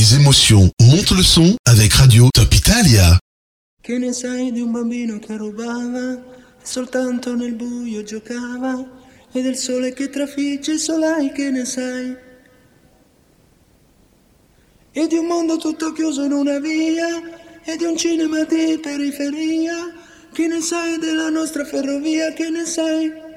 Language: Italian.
les émotions. Monte le son avec Radio Top Italia. Che ne sai di un bambino che rubava e soltanto nel buio giocava, e del sole che trafigge il solai, che ne sai? E di un mondo tutto chiuso in una via, e di un cinema di periferia, che ne sai della nostra ferrovia, che ne sai?